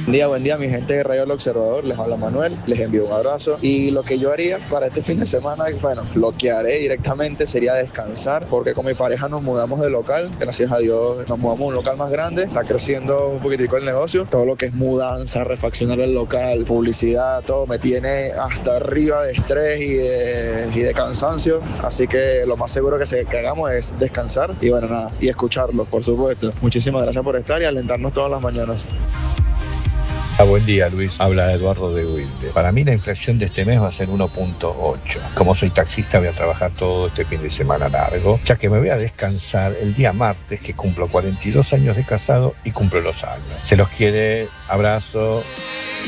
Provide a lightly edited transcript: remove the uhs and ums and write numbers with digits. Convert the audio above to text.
Buen día, mi gente de Radio El Observador. Les habla Manuel, les envío un abrazo. Y lo que yo haría para este fin de semana, bueno, lo que haré directamente sería descansar, porque con mi pareja nos mudamos de local. Gracias a Dios nos mudamos a un local más grande. Está creciendo un poquitico el negocio. Todo lo que es mudanza, refaccionar el local, publicidad, todo me tiene hasta arriba de estrés y de cansancio. Así que lo más seguro que hagamos es descansar y bueno, nada, y escucharlos, por supuesto. Muchísimas gracias por estar y alentarnos todas las mañanas. Buen día, Luis. Habla Eduardo de Wilde. Para mí la inflación de este mes va a ser 1.8. Como soy taxista voy a trabajar todo este fin de semana largo, ya que me voy a descansar el día martes, que cumplo 42 años de casado y cumplo los años. Se los quiere. Abrazo.